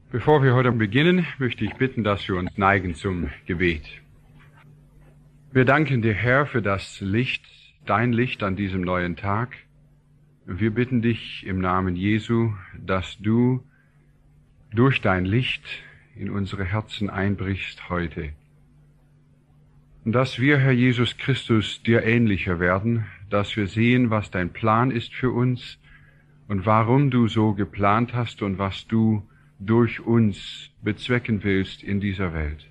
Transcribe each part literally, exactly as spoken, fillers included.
Bevor wir heute beginnen, möchte ich bitten, dass wir uns neigen zum Gebet. Wir danken dir, Herr, für das Licht, dein Licht an diesem neuen Tag. Wir bitten dich im Namen Jesu, dass du durch dein Licht in unsere Herzen einbrichst heute. Und dass wir, Herr Jesus Christus, dir ähnlicher werden, dass wir sehen, was dein Plan ist für uns und warum du so geplant hast und was du durch uns bezwecken willst in dieser Welt.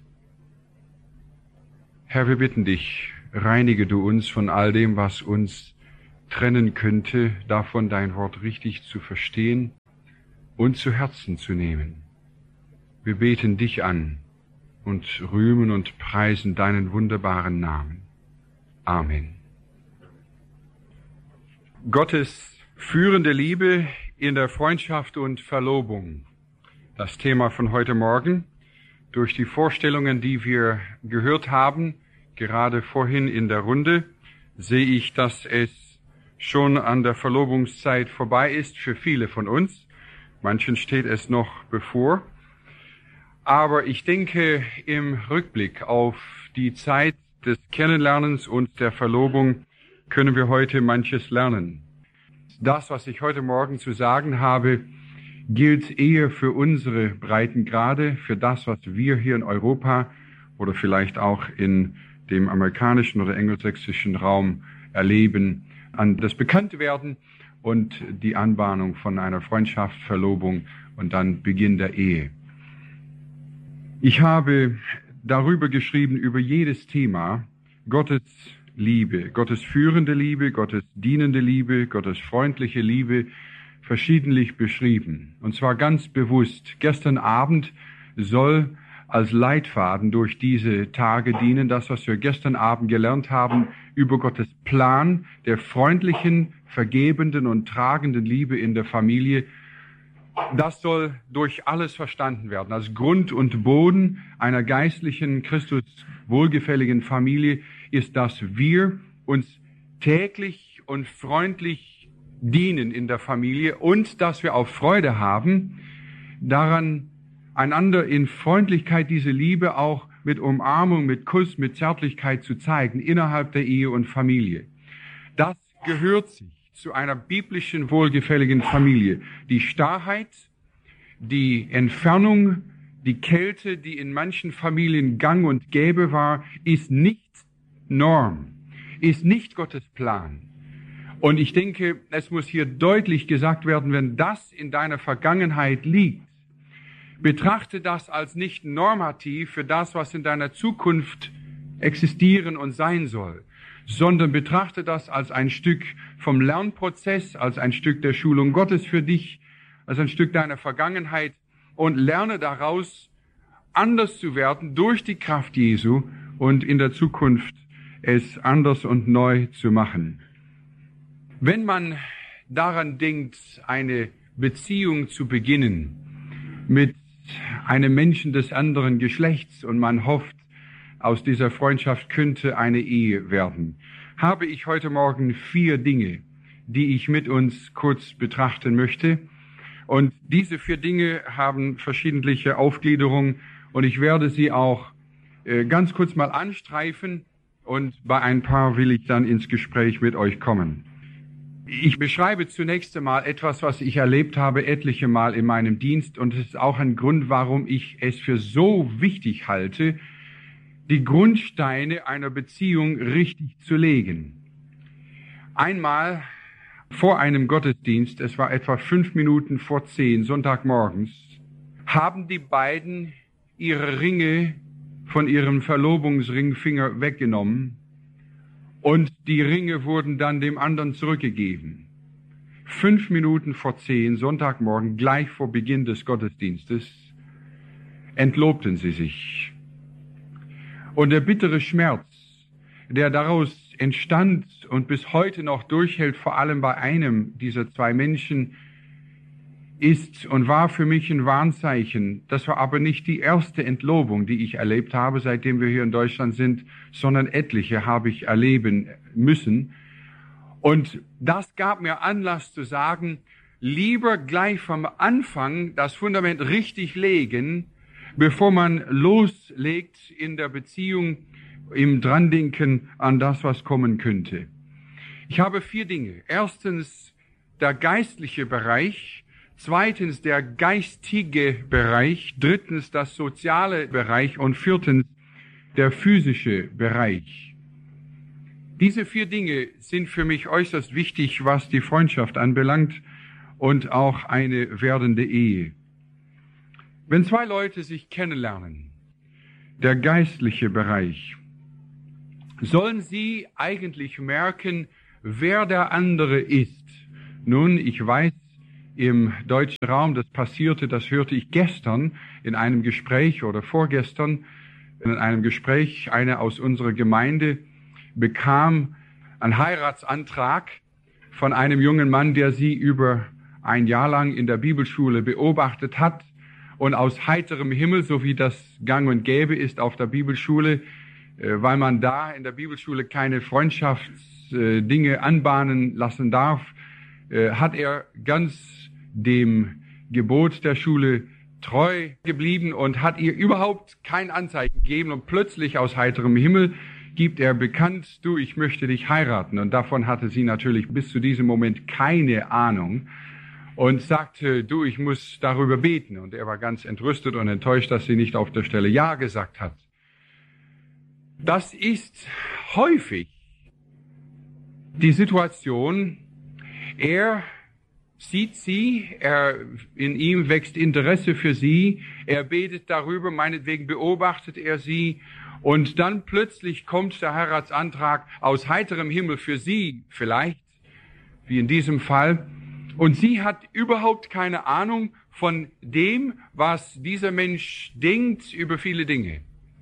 Herr, wir bitten dich, reinige du uns von all dem, was uns trennen könnte, davon dein Wort richtig zu verstehen und zu Herzen zu nehmen. Wir beten dich an und rühmen und preisen deinen wunderbaren Namen. Amen. Gottes führende Liebe in der Freundschaft und Verlobung. Das Thema von heute Morgen. Durch die Vorstellungen, die wir gehört haben, gerade vorhin in der Runde, sehe ich, dass es schon an der Verlobungszeit vorbei ist für viele von uns. Manchen steht es noch bevor. Aber ich denke, im Rückblick auf die Zeit des Kennenlernens und der Verlobung können wir heute manches lernen. Das, was ich heute Morgen zu sagen habe, gilt eher für unsere Breitengrade, für das, was wir hier in Europa oder vielleicht auch in dem amerikanischen oder engelsächsischen Raum erleben, an das Bekanntwerden und die Anbahnung von einer Freundschaft, Verlobung und dann Beginn der Ehe. Ich habe darüber geschrieben, über jedes Thema, Gottes Liebe, Gottes führende Liebe, Gottes dienende Liebe, Gottes freundliche Liebe, verschiedentlich beschrieben. Und zwar ganz bewusst. Gestern Abend soll als Leitfaden durch diese Tage dienen, das, was wir gestern Abend gelernt haben, über Gottes Plan der freundlichen, vergebenden und tragenden Liebe in der Familie. Das soll durch alles verstanden werden. Als Grund und Boden einer geistlichen, Christus wohlgefälligen Familie ist, dass wir uns täglich und freundlich dienen in der Familie und dass wir auch Freude haben, daran einander in Freundlichkeit diese Liebe auch mit Umarmung, mit Kuss, mit Zärtlichkeit zu zeigen innerhalb der Ehe und Familie. Das gehört sich zu einer biblischen, wohlgefälligen Familie. Die Starrheit, die Entfernung, die Kälte, die in manchen Familien gang und gäbe war, ist nicht Norm, ist nicht Gottes Plan. Und ich denke, es muss hier deutlich gesagt werden, wenn das in deiner Vergangenheit liegt, betrachte das als nicht normativ für das, was in deiner Zukunft existieren und sein soll, sondern betrachte das als ein Stück vom Lernprozess, als ein Stück der Schulung Gottes für dich, als ein Stück deiner Vergangenheit und lerne daraus, anders zu werden durch die Kraft Jesu und in der Zukunft es anders und neu zu machen. Wenn man daran denkt, eine Beziehung zu beginnen mit einem Menschen des anderen Geschlechts und man hofft, aus dieser Freundschaft könnte eine Ehe werden, habe ich heute Morgen vier Dinge, die ich mit uns kurz betrachten möchte. Und diese vier Dinge haben verschiedentliche Aufgliederungen und ich werde sie auch äh, ganz kurz mal anstreifen und bei ein paar will ich dann ins Gespräch mit euch kommen. Ich beschreibe zunächst einmal etwas, was ich erlebt habe etliche Mal in meinem Dienst und es ist auch ein Grund, warum ich es für so wichtig halte, die Grundsteine einer Beziehung richtig zu legen. Einmal vor einem Gottesdienst, es war etwa fünf Minuten vor zehn, Sonntagmorgens, haben die beiden ihre Ringe von ihrem Verlobungsringfinger weggenommen und die Ringe wurden dann dem anderen zurückgegeben. Fünf Minuten vor zehn, Sonntagmorgen, gleich vor Beginn des Gottesdienstes, entlobten sie sich. Und der bittere Schmerz, der daraus entstand und bis heute noch durchhält, vor allem bei einem dieser zwei Menschen, ist und war für mich ein Warnzeichen. Das war aber nicht die erste Entlobung, die ich erlebt habe, seitdem wir hier in Deutschland sind, sondern etliche habe ich erleben müssen. Und das gab mir Anlass zu sagen, lieber gleich vom Anfang das Fundament richtig legen, bevor man loslegt in der Beziehung, im Drandenken an das, was kommen könnte. Ich habe vier Dinge. Erstens der geistliche Bereich, zweitens der geistige Bereich, drittens das soziale Bereich und viertens der physische Bereich. Diese vier Dinge sind für mich äußerst wichtig, was die Freundschaft anbelangt und auch eine werdende Ehe. Wenn zwei Leute sich kennenlernen, der geistliche Bereich, sollen sie eigentlich merken, wer der andere ist. Nun, ich weiß, im deutschen Raum, das passierte, das hörte ich gestern in einem Gespräch oder vorgestern in einem Gespräch, eine aus unserer Gemeinde bekam einen Heiratsantrag von einem jungen Mann, der sie über ein Jahr lang in der Bibelschule beobachtet hat und aus heiterem Himmel, so wie das gang und gäbe ist auf der Bibelschule, weil man da in der Bibelschule keine Freundschaftsdinge anbahnen lassen darf, hat er ganz dem Gebot der Schule treu geblieben und hat ihr überhaupt kein Anzeichen gegeben und plötzlich aus heiterem Himmel gibt er bekannt, du, ich möchte dich heiraten. Und davon hatte sie natürlich bis zu diesem Moment keine Ahnung und sagte, du, ich muss darüber beten. Und er war ganz entrüstet und enttäuscht, dass sie nicht auf der Stelle Ja gesagt hat. Das ist häufig die Situation, er sieht sie, er, in ihm wächst Interesse für sie, er betet darüber, meinetwegen beobachtet er sie und dann plötzlich kommt der Heiratsantrag aus heiterem Himmel für sie vielleicht, wie in diesem Fall, und sie hat überhaupt keine Ahnung von dem, was dieser Mensch denkt über viele Dinge.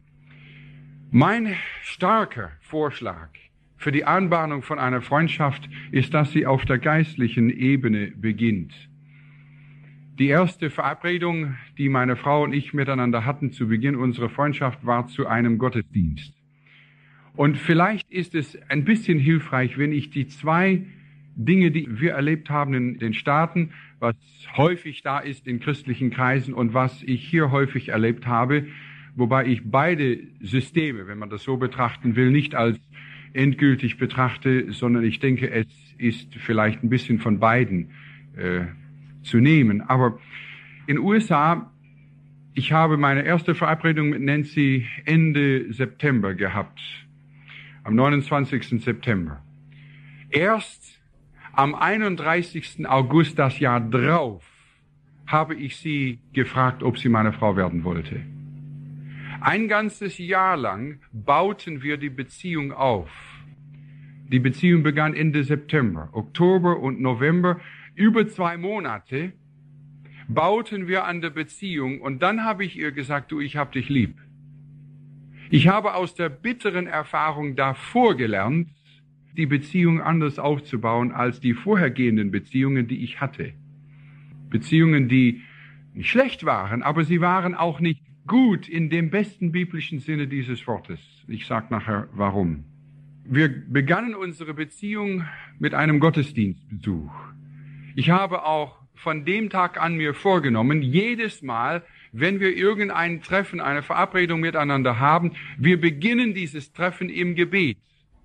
Mein starker Vorschlag für die Anbahnung von einer Freundschaft ist, dass sie auf der geistlichen Ebene beginnt. Die erste Verabredung, die meine Frau und ich miteinander hatten zu Beginn unserer Freundschaft, war zu einem Gottesdienst. Und vielleicht ist es ein bisschen hilfreich, wenn ich die zwei Dinge, die wir erlebt haben in den Staaten, was häufig da ist in christlichen Kreisen und was ich hier häufig erlebt habe, wobei ich beide Systeme, wenn man das so betrachten will, nicht als endgültig betrachte, sondern ich denke, es ist vielleicht ein bisschen von beiden äh, zu nehmen. Aber in den U S A, ich habe meine erste Verabredung mit Nancy Ende September gehabt, am neunundzwanzigsten September. Erst am einunddreißigsten August das Jahr drauf habe ich sie gefragt, ob sie meine Frau werden wollte. Ein ganzes Jahr lang bauten wir die Beziehung auf. Die Beziehung begann Ende September, Oktober und November. Über zwei Monate bauten wir an der Beziehung und dann habe ich ihr gesagt, du, ich hab dich lieb. Ich habe aus der bitteren Erfahrung davor gelernt, die Beziehung anders aufzubauen als die vorhergehenden Beziehungen, die ich hatte. Beziehungen, die nicht schlecht waren, aber sie waren auch nicht gut in dem besten biblischen Sinne dieses Wortes. Ich sage nachher, warum. Wir begannen unsere Beziehung mit einem Gottesdienstbesuch. Ich habe auch von dem Tag an mir vorgenommen, jedes Mal, wenn wir irgendein Treffen, eine Verabredung miteinander haben, wir beginnen dieses Treffen im Gebet.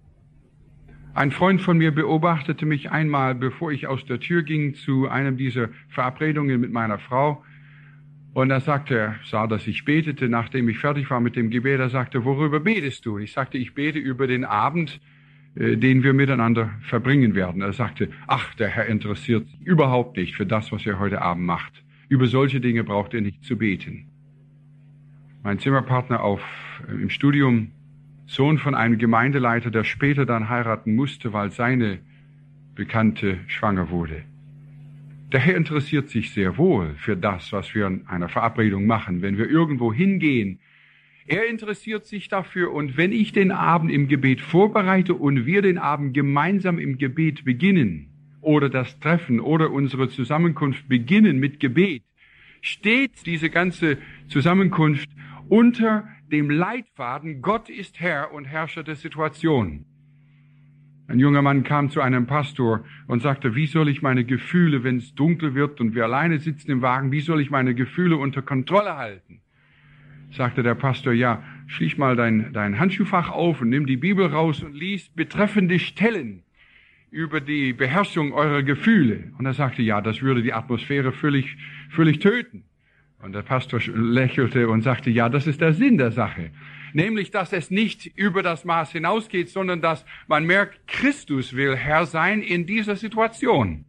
Ein Freund von mir beobachtete mich einmal, bevor ich aus der Tür ging, zu einem dieser Verabredungen mit meiner Frau. Und er sagte, er sah, dass ich betete, nachdem ich fertig war mit dem Gebet. Er sagte, worüber betest du? Ich sagte, ich bete über den Abend, äh, den wir miteinander verbringen werden. Er sagte, ach, der Herr interessiert sich überhaupt nicht für das, was er heute Abend macht. Über solche Dinge braucht er nicht zu beten. Mein Zimmerpartner auf, äh, im Studium, Sohn von einem Gemeindeleiter, der später dann heiraten musste, weil seine Bekannte schwanger wurde. Der Herr interessiert sich sehr wohl für das, was wir in einer Verabredung machen, wenn wir irgendwo hingehen. Er interessiert sich dafür und wenn ich den Abend im Gebet vorbereite und wir den Abend gemeinsam im Gebet beginnen oder das Treffen oder unsere Zusammenkunft beginnen mit Gebet, steht diese ganze Zusammenkunft unter dem Leitfaden, Gott ist Herr und Herrscher der Situation. Ein junger Mann kam zu einem Pastor und sagte, wie soll ich meine Gefühle, wenn es dunkel wird und wir alleine sitzen im Wagen, wie soll ich meine Gefühle unter Kontrolle halten? Sagte der Pastor, ja, schließ mal dein, dein Handschuhfach auf und nimm die Bibel raus und lies betreffende Stellen über die Beherrschung eurer Gefühle. Und er sagte, ja, das würde die Atmosphäre völlig, völlig töten. Und der Pastor lächelte und sagte, ja, das ist der Sinn der Sache. Nämlich, dass es nicht über das Maß hinausgeht, sondern dass man merkt, Christus will Herr sein in dieser Situation.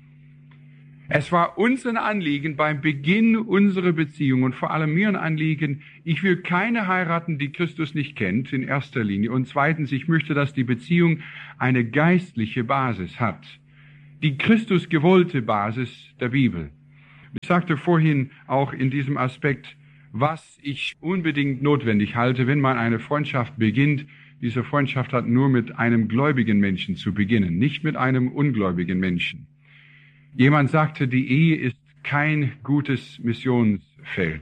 Es war uns ein Anliegen beim Beginn unserer Beziehung und vor allem mir ein Anliegen, ich will keine heiraten, die Christus nicht kennt, in erster Linie. Und zweitens, ich möchte, dass die Beziehung eine geistliche Basis hat. Die Christus gewollte Basis der Bibel. Ich sagte vorhin auch in diesem Aspekt, was ich unbedingt notwendig halte, wenn man eine Freundschaft beginnt. Diese Freundschaft hat nur mit einem gläubigen Menschen zu beginnen, nicht mit einem ungläubigen Menschen. Jemand sagte, die Ehe ist kein gutes Missionsfeld.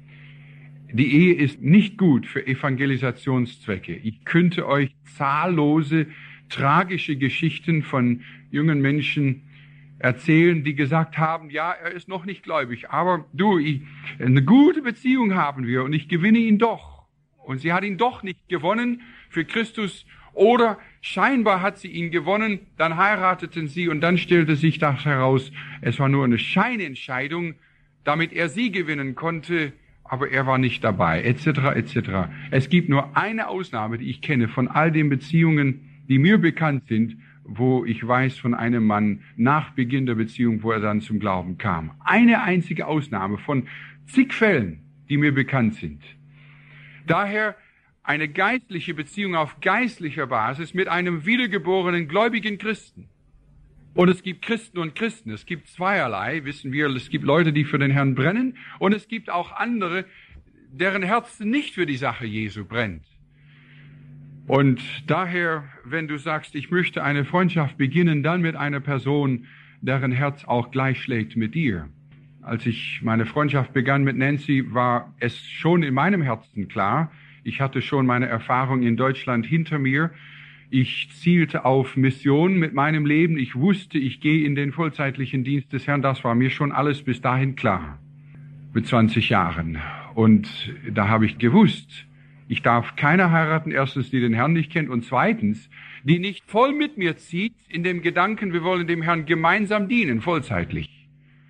Die Ehe ist nicht gut für Evangelisationszwecke. Ich könnte euch zahllose, tragische Geschichten von jungen Menschen erzählen, die gesagt haben, ja, er ist noch nicht gläubig, aber du, ich, eine gute Beziehung haben wir und ich gewinne ihn doch. Und sie hat ihn doch nicht gewonnen für Christus oder scheinbar hat sie ihn gewonnen, dann heirateten sie und dann stellte sich das heraus, es war nur eine Scheinentscheidung, damit er sie gewinnen konnte, aber er war nicht dabei, et cetera et cetera. Es gibt nur eine Ausnahme, die ich kenne von all den Beziehungen, die mir bekannt sind, wo ich weiß von einem Mann nach Beginn der Beziehung, wo er dann zum Glauben kam. Eine einzige Ausnahme von zig Fällen, die mir bekannt sind. Daher eine geistliche Beziehung auf geistlicher Basis mit einem wiedergeborenen gläubigen Christen. Und es gibt Christen und Christen. Es gibt zweierlei, wissen wir. Es gibt Leute, die für den Herrn brennen. Und es gibt auch andere, deren Herzen nicht für die Sache Jesu brennt. Und daher, wenn du sagst, ich möchte eine Freundschaft beginnen, dann mit einer Person, deren Herz auch gleich schlägt mit dir. Als ich meine Freundschaft begann mit Nancy, war es schon in meinem Herzen klar. Ich hatte schon meine Erfahrung in Deutschland hinter mir. Ich zielte auf Mission mit meinem Leben. Ich wusste, ich gehe in den vollzeitlichen Dienst des Herrn. Das war mir schon alles bis dahin klar. Mit zwanzig Jahren. Und da habe ich gewusst, ich darf keine heiraten, erstens, die den Herrn nicht kennt und zweitens, die nicht voll mit mir zieht in dem Gedanken, wir wollen dem Herrn gemeinsam dienen, vollzeitlich.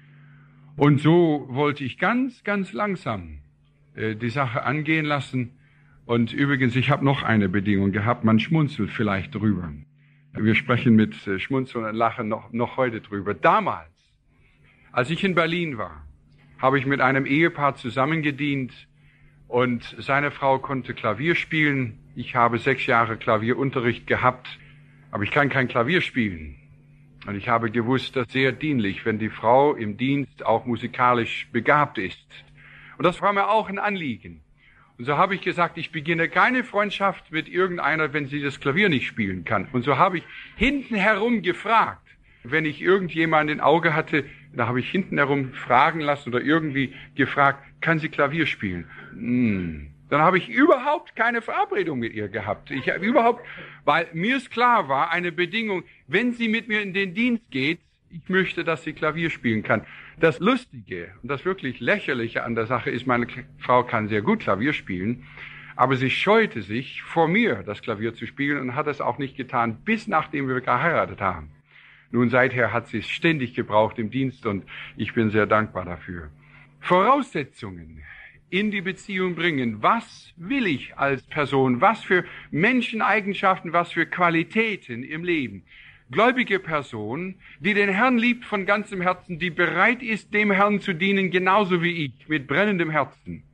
Und so wollte ich ganz, ganz langsam äh, die Sache angehen lassen. Und übrigens, ich habe noch eine Bedingung gehabt, man schmunzelt vielleicht drüber. Wir sprechen mit äh, Schmunzeln und Lachen noch, noch heute drüber. Damals, als ich in Berlin war, habe ich mit einem Ehepaar zusammengedient, und seine Frau konnte Klavier spielen. Ich habe sechs Jahre Klavierunterricht gehabt, aber ich kann kein Klavier spielen. Und ich habe gewusst, das ist sehr dienlich, wenn die Frau im Dienst auch musikalisch begabt ist. Und das war mir auch ein Anliegen. Und so habe ich gesagt, ich beginne keine Freundschaft mit irgendeiner, wenn sie das Klavier nicht spielen kann. Und so habe ich hinten herum gefragt. Wenn ich irgendjemand im Auge hatte, da habe ich hinten herum fragen lassen oder irgendwie gefragt, kann sie Klavier spielen? Hm. Dann habe ich überhaupt keine Verabredung mit ihr gehabt. Ich habe überhaupt, weil mir es klar war, eine Bedingung, wenn sie mit mir in den Dienst geht, ich möchte, dass sie Klavier spielen kann. Das Lustige und das wirklich Lächerliche an der Sache ist, meine Frau kann sehr gut Klavier spielen, aber sie scheute sich, vor mir das Klavier zu spielen und hat es auch nicht getan, bis nachdem wir geheiratet haben. Nun, seither hat sie es ständig gebraucht im Dienst und ich bin sehr dankbar dafür. Voraussetzungen in die Beziehung bringen. Was will ich als Person? Was für Menscheneigenschaften, was für Qualitäten im Leben? Gläubige Person, die den Herrn liebt von ganzem Herzen, die bereit ist, dem Herrn zu dienen, genauso wie ich, mit brennendem Herzen.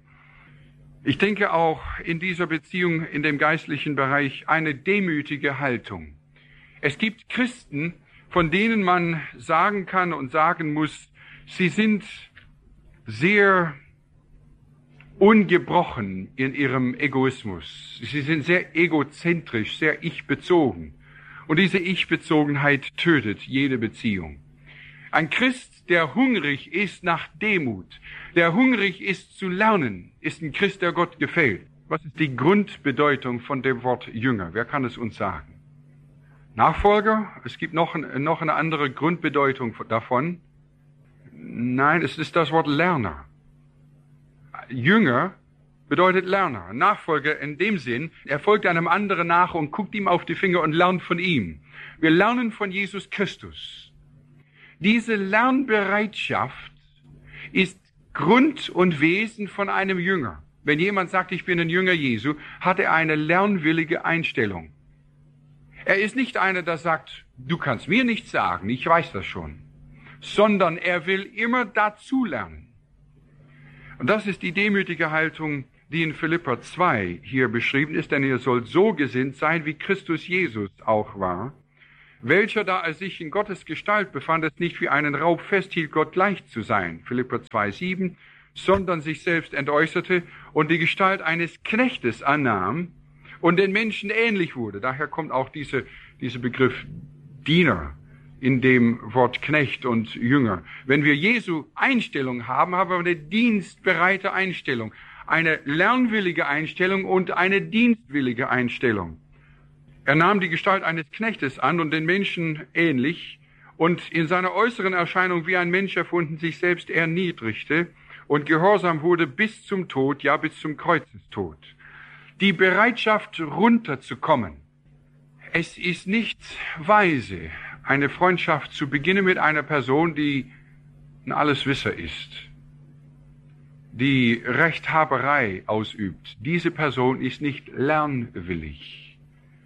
Ich denke auch in dieser Beziehung, in dem geistlichen Bereich, eine demütige Haltung. Es gibt Christen, von denen man sagen kann und sagen muss, sie sind sehr ungebrochen in ihrem Egoismus. Sie sind sehr egozentrisch, sehr ich-bezogen. Und diese Ich-Bezogenheit tötet jede Beziehung. Ein Christ, der hungrig ist nach Demut, der hungrig ist zu lernen, ist ein Christ, der Gott gefällt. Was ist die Grundbedeutung von dem Wort Jünger? Wer kann es uns sagen? Nachfolger, es gibt noch, ein, noch eine andere Grundbedeutung davon. Nein, es ist das Wort Lerner. Jünger bedeutet Lerner. Nachfolger in dem Sinn, er folgt einem anderen nach und guckt ihm auf die Finger und lernt von ihm. Wir lernen von Jesus Christus. Diese Lernbereitschaft ist Grund und Wesen von einem Jünger. Wenn jemand sagt, ich bin ein Jünger Jesu, hat er eine lernwillige Einstellung. Er ist nicht einer, der sagt, du kannst mir nichts sagen, ich weiß das schon, sondern er will immer dazulernen. Und das ist die demütige Haltung, die in Philipper zwei hier beschrieben ist, denn ihr sollt so gesinnt sein, wie Christus Jesus auch war, welcher, da er sich in Gottes Gestalt befand, es nicht wie einen Raub festhielt, Gott gleich zu sein, Philipper zwei sieben, sondern sich selbst entäußerte und die Gestalt eines Knechtes annahm und den Menschen ähnlich wurde. Daher kommt auch diese, dieser Begriff Diener in dem Wort Knecht und Jünger. Wenn wir Jesu Einstellung haben, haben wir eine dienstbereite Einstellung, eine lernwillige Einstellung und eine dienstwillige Einstellung. Er nahm die Gestalt eines Knechtes an und den Menschen ähnlich und in seiner äußeren Erscheinung wie ein Mensch erfunden sich selbst erniedrigte und gehorsam wurde bis zum Tod, ja bis zum Kreuzestod. Die Bereitschaft runterzukommen. Es ist nicht weise, eine Freundschaft zu beginnen mit einer Person, die ein Alleswisser ist, die Rechthaberei ausübt. Diese Person ist nicht lernwillig.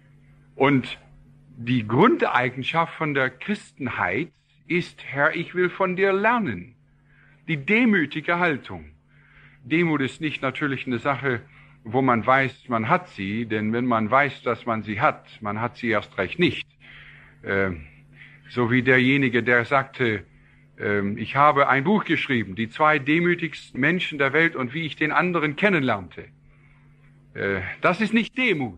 Und die Grundeigenschaft von der Christenheit ist, Herr, ich will von dir lernen. Die demütige Haltung. Demut ist nicht natürlich eine Sache, wo man weiß, man hat sie, denn wenn man weiß, dass man sie hat, man hat sie erst recht nicht. Äh, so wie derjenige, der sagte, äh, ich habe ein Buch geschrieben, die zwei demütigsten Menschen der Welt und wie ich den anderen kennenlernte. Äh, das ist nicht Demut,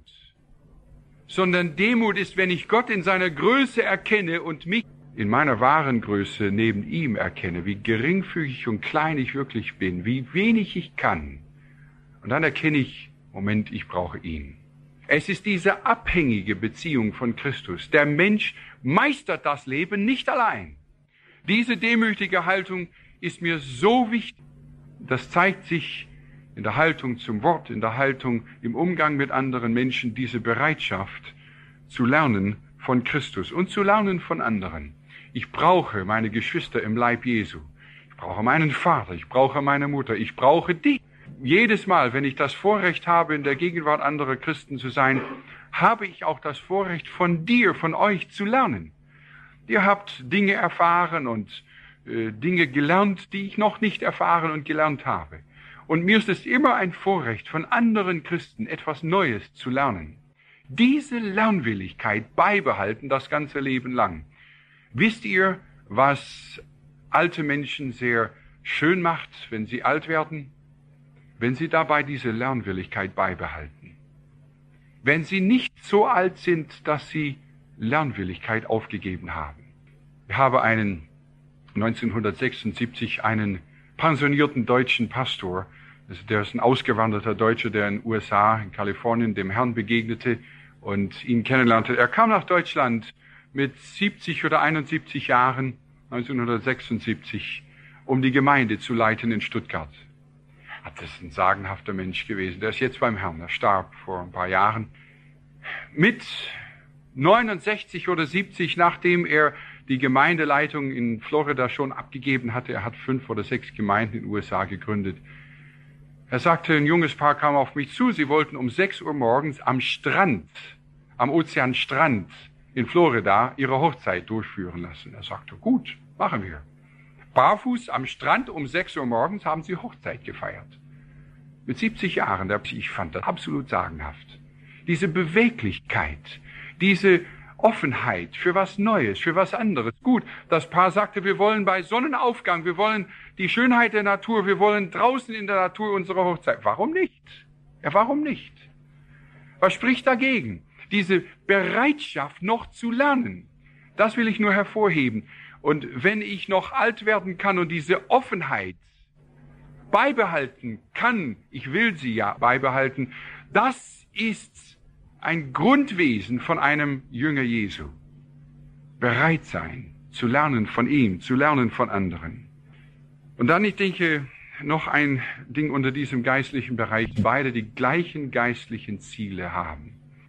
sondern Demut ist, wenn ich Gott in seiner Größe erkenne und mich in meiner wahren Größe neben ihm erkenne, wie geringfügig und klein ich wirklich bin, wie wenig ich kann. Und dann erkenne ich, Moment, ich brauche ihn. Es ist diese abhängige Beziehung von Christus. Der Mensch meistert das Leben nicht allein. Diese demütige Haltung ist mir so wichtig. Das zeigt sich in der Haltung zum Wort, in der Haltung im Umgang mit anderen Menschen, diese Bereitschaft zu lernen von Christus und zu lernen von anderen. Ich brauche meine Geschwister im Leib Jesu. Ich brauche meinen Vater, ich brauche meine Mutter, ich brauche dich. Jedes Mal, wenn ich das Vorrecht habe, in der Gegenwart anderer Christen zu sein, habe ich auch das Vorrecht, von dir, von euch zu lernen. Ihr habt Dinge erfahren und äh, Dinge gelernt, die ich noch nicht erfahren und gelernt habe. Und mir ist es immer ein Vorrecht, von anderen Christen etwas Neues zu lernen. Diese Lernwilligkeit beibehalten das ganze Leben lang. Wisst ihr, was alte Menschen sehr schön macht, wenn sie alt werden? Wenn sie dabei diese Lernwilligkeit beibehalten. Wenn sie nicht so alt sind, dass sie Lernwilligkeit aufgegeben haben. Ich habe einen neunzehnhundertsechsundsiebzig einen pensionierten deutschen Pastor, der ist ein ausgewanderter Deutscher, der in den U S A, in Kalifornien, dem Herrn begegnete und ihn kennenlernte. Er kam nach Deutschland mit siebzig oder einundsiebzig Jahren, neunzehnhundertsechsundsiebzig, um die Gemeinde zu leiten in Stuttgart. Das ist ein sagenhafter Mensch gewesen. Der ist jetzt beim Herrn. Er starb vor ein paar Jahren. Mit neunundsechzig oder siebzig, nachdem er die Gemeindeleitung in Florida schon abgegeben hatte, er hat fünf oder sechs Gemeinden in den U S A gegründet. Er sagte, ein junges Paar kam auf mich zu, sie wollten um sechs Uhr morgens am Strand, am Ozeanstrand in Florida ihre Hochzeit durchführen lassen. Er sagte, gut, machen wir. Barfuß am Strand um sechs Uhr morgens haben sie Hochzeit gefeiert. Mit siebzig Jahren, ich fand das absolut sagenhaft. Diese Beweglichkeit, diese Offenheit für was Neues, für was anderes. Gut, das Paar sagte, wir wollen bei Sonnenaufgang, wir wollen die Schönheit der Natur, wir wollen draußen in der Natur unsere Hochzeit. Warum nicht? Ja, warum nicht? Was spricht dagegen? Diese Bereitschaft, noch zu lernen, das will ich nur hervorheben. Und wenn ich noch alt werden kann und diese Offenheit beibehalten kann, ich will sie ja beibehalten, das ist ein Grundwesen von einem Jünger Jesu. bereit sein, zu lernen von ihm, zu lernen von anderen. Und dann, ich denke, noch ein Ding unter diesem geistlichen Bereich, beide die gleichen geistlichen Ziele haben.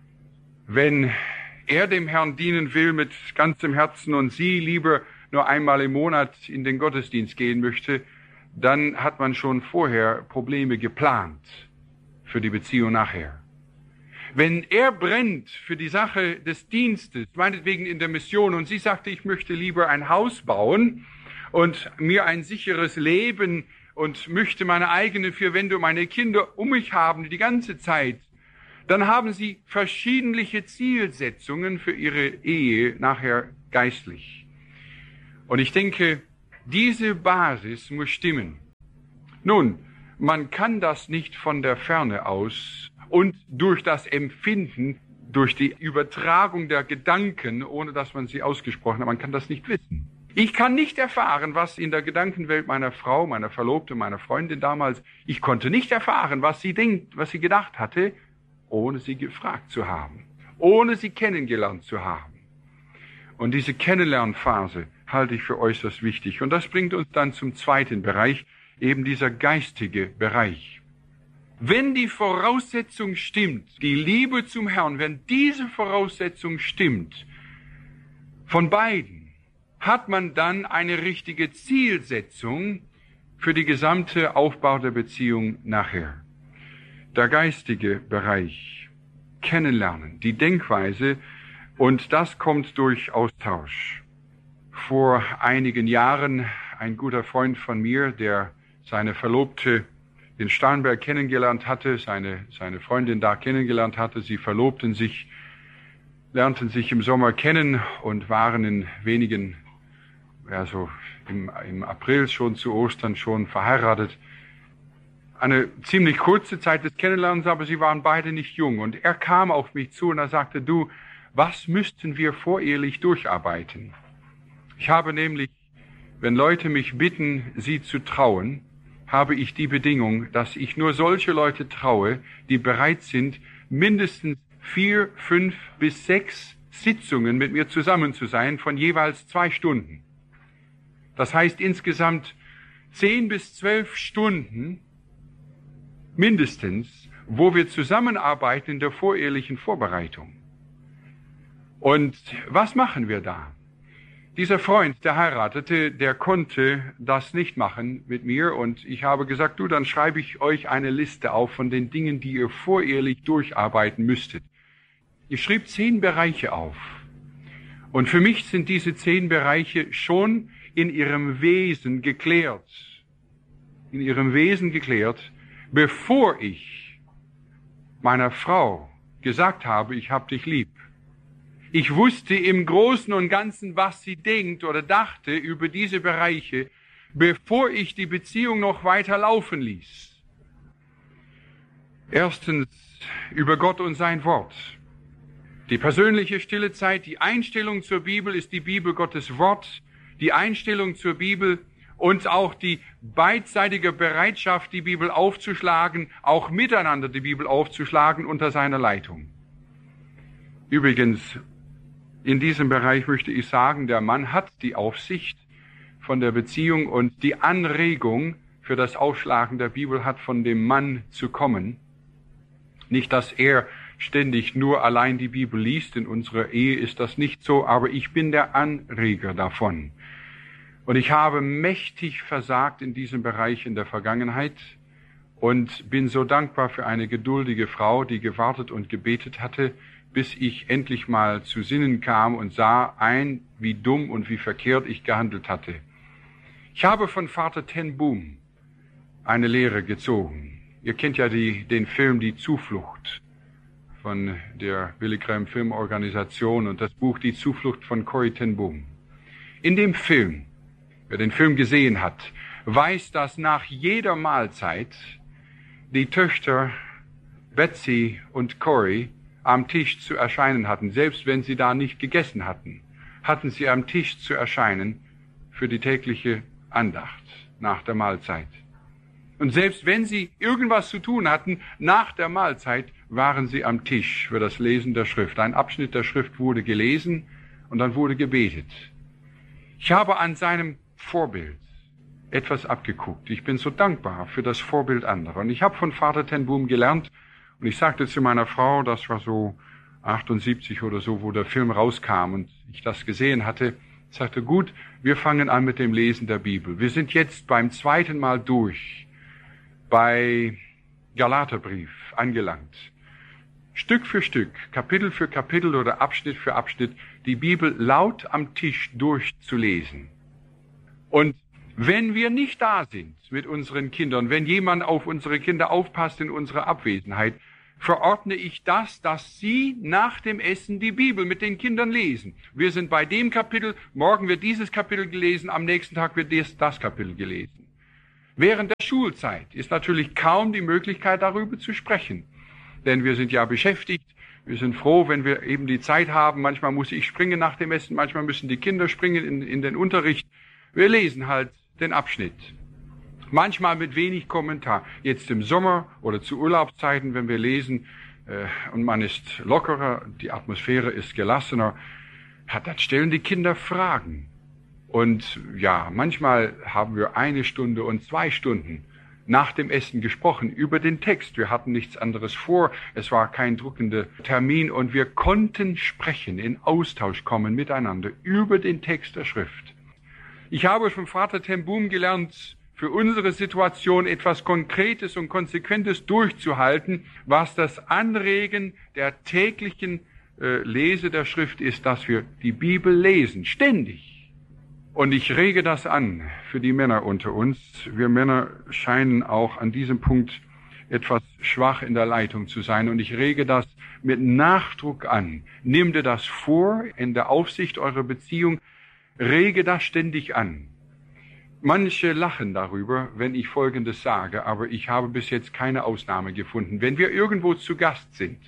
Wenn er dem Herrn dienen will mit ganzem Herzen und sie lieber nur einmal im Monat in den Gottesdienst gehen möchte, dann hat man schon vorher Probleme geplant für die Beziehung nachher. Wenn er brennt für die Sache des Dienstes, meinetwegen in der Mission, und sie sagte, ich möchte lieber ein Haus bauen und mir ein sicheres Leben und möchte meine eigenen vier Wände und meine Kinder um mich haben die ganze Zeit, dann haben sie verschiedene Zielsetzungen für ihre Ehe nachher geistlich. Und ich denke, diese Basis muss stimmen. Nun, man kann das nicht von der Ferne aus und durch das Empfinden, durch die Übertragung der Gedanken, ohne dass man sie ausgesprochen hat, man kann das nicht wissen. Ich kann nicht erfahren, was in der Gedankenwelt meiner Frau, meiner Verlobten, meiner Freundin damals, ich konnte nicht erfahren, was sie denkt, was sie gedacht hatte, ohne sie gefragt zu haben, ohne sie kennengelernt zu haben. Und diese Kennenlernphase halte ich für äußerst wichtig. Und das bringt uns dann zum zweiten Bereich, eben dieser geistige Bereich. Wenn die Voraussetzung stimmt, die Liebe zum Herrn, wenn diese Voraussetzung stimmt, von beiden, hat man dann eine richtige Zielsetzung für die gesamte Aufbau der Beziehung nachher. Der geistige Bereich, Kennenlernen, die Denkweise, und das kommt durch Austausch. Vor einigen Jahren ein guter Freund von mir, der seine Verlobte in Starnberg kennengelernt hatte, seine, seine Freundin da kennengelernt hatte, sie verlobten sich, lernten sich im Sommer kennen und waren in wenigen, also im, im April schon zu Ostern schon verheiratet. Eine ziemlich kurze Zeit des Kennenlernens, aber sie waren beide nicht jung. Und er kam auf mich zu und er sagte, du, was müssten wir vorehelich durcharbeiten? Ich habe nämlich, wenn Leute mich bitten, sie zu trauen, habe ich die Bedingung, dass ich nur solche Leute traue, die bereit sind, mindestens vier, fünf bis sechs Sitzungen mit mir zusammen zu sein, von jeweils zwei Stunden. Das heißt insgesamt zehn bis zwölf Stunden mindestens, wo wir zusammenarbeiten in der vorehelichen Vorbereitung. Und was machen wir da? Dieser Freund, der heiratete, der konnte das nicht machen mit mir, und ich habe gesagt, du, dann schreibe ich euch eine Liste auf von den Dingen, die ihr vorehelich durcharbeiten müsstet. Ich schrieb zehn Bereiche auf. Und für mich sind diese zehn Bereiche schon in ihrem Wesen geklärt. In ihrem Wesen geklärt, bevor ich meiner Frau gesagt habe, ich hab dich lieb. Ich wusste im Großen und Ganzen, was sie denkt oder dachte über diese Bereiche, bevor ich die Beziehung noch weiter laufen ließ. Erstens über Gott und sein Wort. Die persönliche stille Zeit, die Einstellung zur Bibel ist die Bibel Gottes Wort, die Einstellung zur Bibel und auch die beidseitige Bereitschaft, die Bibel aufzuschlagen, auch miteinander die Bibel aufzuschlagen unter seiner Leitung. Übrigens, in diesem Bereich möchte ich sagen, der Mann hat die Aufsicht von der Beziehung und die Anregung für das Aufschlagen der Bibel hat von dem Mann zu kommen. Nicht, dass er ständig nur allein die Bibel liest, in unserer Ehe ist das nicht so, aber ich bin der Anreger davon. Und ich habe mächtig versagt in diesem Bereich in der Vergangenheit und bin so dankbar für eine geduldige Frau, die gewartet und gebetet hatte, bis ich endlich mal zu Sinnen kam und sah ein, wie dumm und wie verkehrt ich gehandelt hatte. Ich habe von Vater Ten Boom eine Lehre gezogen. Ihr kennt ja die, den Film Die Zuflucht von der Billy Graham Filmorganisation und das Buch Die Zuflucht von Corrie Ten Boom. In dem Film, wer den Film gesehen hat, weiß, dass nach jeder Mahlzeit die Töchter Betsy und Corrie am Tisch zu erscheinen hatten. Selbst wenn sie da nicht gegessen hatten, hatten sie am Tisch zu erscheinen für die tägliche Andacht nach der Mahlzeit. Und selbst wenn sie irgendwas zu tun hatten, nach der Mahlzeit waren sie am Tisch für das Lesen der Schrift. Ein Abschnitt der Schrift wurde gelesen Und dann wurde gebetet. Ich habe an seinem Vorbild etwas abgeguckt. Ich bin so dankbar für das Vorbild anderer. Und ich habe von Vater ten Boom gelernt, und ich sagte zu meiner Frau, das war so achtundsiebzig oder so, wo der Film rauskam und ich das gesehen hatte, ich sagte, gut, wir fangen an mit dem Lesen der Bibel. Wir sind jetzt beim zweiten Mal durch, bei Galaterbrief angelangt. Stück für Stück, Kapitel für Kapitel oder Abschnitt für Abschnitt, die Bibel laut am Tisch durchzulesen. Und wenn wir nicht da sind mit unseren Kindern, wenn jemand auf unsere Kinder aufpasst in unserer Abwesenheit, verordne ich das, dass sie nach dem Essen die Bibel mit den Kindern lesen. Wir sind bei dem Kapitel, morgen wird dieses Kapitel gelesen, am nächsten Tag wird das, das Kapitel gelesen. Während der Schulzeit ist natürlich kaum die Möglichkeit, darüber zu sprechen. Denn wir sind ja beschäftigt, wir sind froh, wenn wir eben die Zeit haben. Manchmal muss ich springen nach dem Essen, manchmal müssen die Kinder springen in, in den Unterricht. Wir lesen halt den Abschnitt. Manchmal mit wenig Kommentar. Jetzt im Sommer oder zu Urlaubszeiten, wenn wir lesen äh, und man ist lockerer, die Atmosphäre ist gelassener, dann stellen die Kinder Fragen. Und ja, manchmal haben wir eine Stunde und zwei Stunden nach dem Essen gesprochen über den Text. Wir hatten nichts anderes vor. Es war kein druckender Termin und wir konnten sprechen, in Austausch kommen miteinander über den Text der Schrift. Ich habe vom Vater ten Boom gelernt, für unsere Situation etwas Konkretes und Konsequentes durchzuhalten, was das Anregen der täglichen äh, Lese der Schrift ist, dass wir die Bibel lesen, ständig. Und ich rege das an für die Männer unter uns. Wir Männer scheinen auch an diesem Punkt etwas schwach in der Leitung zu sein. Und ich rege das mit Nachdruck an. Nimm dir das vor in der Aufsicht eurer Beziehung. Rege das ständig an. Manche lachen darüber, wenn ich Folgendes sage, aber ich habe bis jetzt keine Ausnahme gefunden. Wenn wir irgendwo zu Gast sind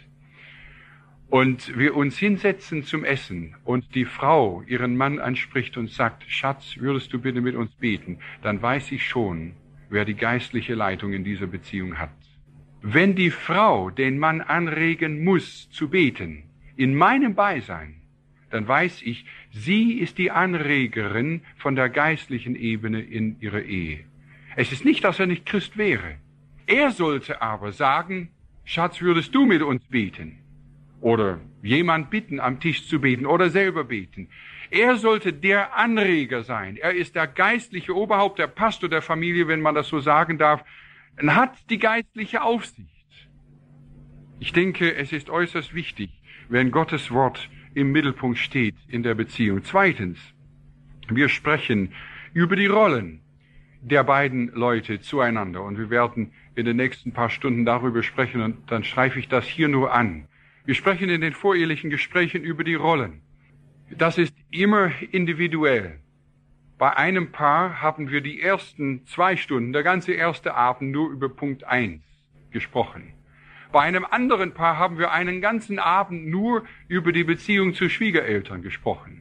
und wir uns hinsetzen zum Essen und die Frau ihren Mann anspricht und sagt, Schatz, würdest du bitte mit uns beten, dann weiß ich schon, wer die geistliche Leitung in dieser Beziehung hat. Wenn die Frau den Mann anregen muss zu beten, in meinem Beisein, dann weiß ich, sie ist die Anregerin von der geistlichen Ebene in ihrer Ehe. Es ist nicht, dass er nicht Christ wäre. Er sollte aber sagen, Schatz, würdest du mit uns beten? Oder jemand bitten, am Tisch zu beten oder selber beten. Er sollte der Anreger sein. Er ist der geistliche Oberhaupt, der Pastor der Familie, wenn man das so sagen darf, und hat die geistliche Aufsicht. Ich denke, es ist äußerst wichtig, wenn Gottes Wort im Mittelpunkt steht in der Beziehung. Zweitens, wir sprechen über die Rollen der beiden Leute zueinander und wir werden in den nächsten paar Stunden darüber sprechen und dann streife ich das hier nur an. Wir sprechen in den vorehelichen Gesprächen über die Rollen. Das ist immer individuell. Bei einem Paar haben wir die ersten zwei Stunden, der ganze erste Abend, nur über Punkt eins gesprochen. Bei einem anderen Paar haben wir einen ganzen Abend nur über die Beziehung zu Schwiegereltern gesprochen.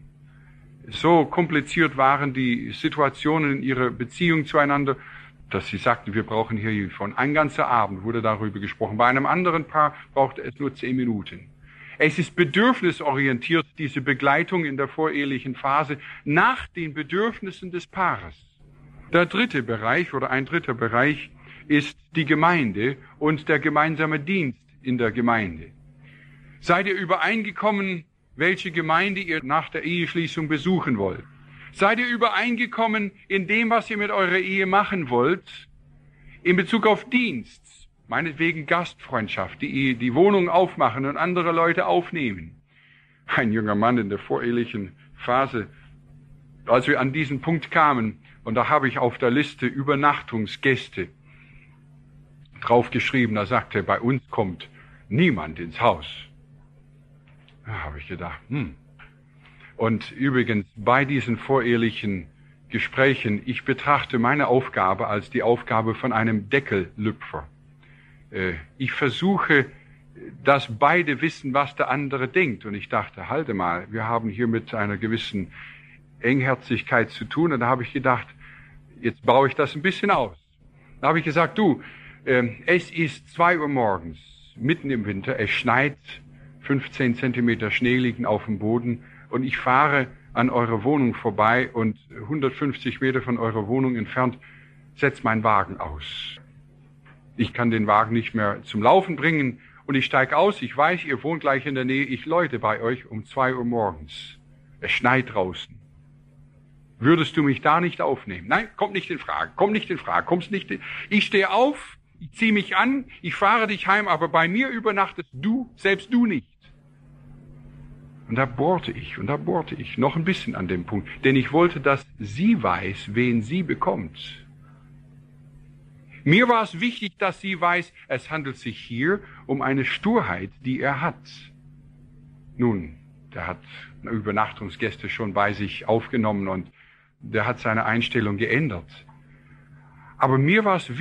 So kompliziert waren die Situationen in ihrer Beziehung zueinander, dass sie sagten, wir brauchen hier von ein ganzer Abend wurde darüber gesprochen. Bei einem anderen Paar brauchte es nur zehn Minuten. Es ist bedürfnisorientiert, diese Begleitung in der vorehelichen Phase nach den Bedürfnissen des Paares. Der dritte Bereich oder ein dritter Bereich ist die Gemeinde und der gemeinsame Dienst in der Gemeinde. Seid ihr übereingekommen, welche Gemeinde ihr nach der Eheschließung besuchen wollt? Seid ihr übereingekommen in dem, was ihr mit eurer Ehe machen wollt, in Bezug auf Dienst, meinetwegen Gastfreundschaft, die, die Wohnung aufmachen und andere Leute aufnehmen? Ein junger Mann in der vorehelichen Phase, als wir an diesen Punkt kamen, und da habe ich auf der Liste Übernachtungsgäste draufgeschrieben, da sagte er, bei uns kommt niemand ins Haus. Da habe ich gedacht, hm. Und übrigens, bei diesen vorehelichen Gesprächen, ich betrachte meine Aufgabe als die Aufgabe von einem Deckellüpfer. Äh, ich versuche, dass beide wissen, was der andere denkt. Und ich dachte, halte mal, wir haben hier mit einer gewissen Engherzigkeit zu tun. Und da habe ich gedacht, jetzt baue ich das ein bisschen aus. Da habe ich gesagt, du, es ist zwei Uhr morgens, mitten im Winter, es schneit, fünfzehn Zentimeter Schnee liegen auf dem Boden und ich fahre an eurer Wohnung vorbei und hundertfünfzig Meter von eurer Wohnung entfernt setzt mein Wagen aus. Ich kann den Wagen nicht mehr zum Laufen bringen und ich steige aus. Ich weiß, ihr wohnt gleich in der Nähe. Ich läute bei euch um zwei Uhr morgens. Es schneit draußen. Würdest du mich da nicht aufnehmen? Nein, kommt nicht in Frage. Komm nicht in Frage. Kommst nicht in... Ich stehe auf, ich ziehe mich an, ich fahre dich heim, aber bei mir übernachtest du, selbst du nicht. Und da bohrte ich, und da bohrte ich noch ein bisschen an dem Punkt, denn ich wollte, dass sie weiß, wen sie bekommt. Mir war es wichtig, dass sie weiß, es handelt sich hier um eine Sturheit, die er hat. Nun, der hat Übernachtungsgäste schon bei sich aufgenommen und der hat seine Einstellung geändert. Aber mir war es wichtig,